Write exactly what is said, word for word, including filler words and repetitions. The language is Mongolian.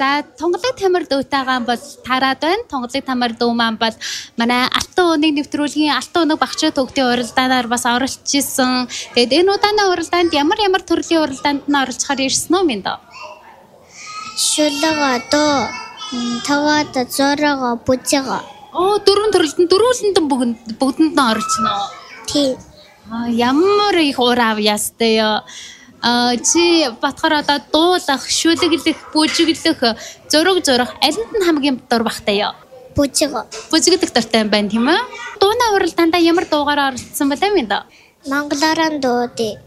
За тунгалаг тамир дүүтэйгээ бол тараад байна. Тунгалаг тамир дүү маань бол манай Алтан өнөг нэвтрүүлгийн Алтан өнөг багчаа төгтийн уралдаанаар бас оролцож исэн. Тэгээд энэ удааны уралдаанд ямар ямар төрлийн уралдаанд нь оролцохоор ирсэн үү минь доо? Шулгаадо таваад зороо бүжига. Оо дөрвөн төрөлд дөрвөлөндөн бүгд бүгдэнд нь оролцно. Тий. Аа ямар их урав ястай ёо. А чи батхаар одоо дуулах, шүлэглэх, бүжиглэх, зураг зурах алинд нь хамгийн дур бахтай ёо. Бүжига. Бүжиглэх дуртай юм байна тийм үү? Дууны уралдаандаа ямар дуугаар оролцсон бэ минь доо? Монголоор дууди.